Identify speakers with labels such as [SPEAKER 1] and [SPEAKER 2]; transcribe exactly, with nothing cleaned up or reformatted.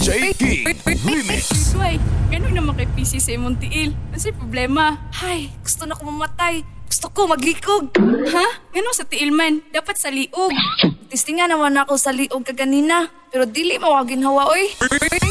[SPEAKER 1] J P Remix.
[SPEAKER 2] Uy, ganun naman kay P C sa imong tiil. Kasi problema. Hay, gusto na ko mamatay. Gusto ko maglikog. Ha? Ganun sa tiil man. Dapat sa liog. Testingan naman ako sa liog kaganina. Pero dili mawagin hawa, oy.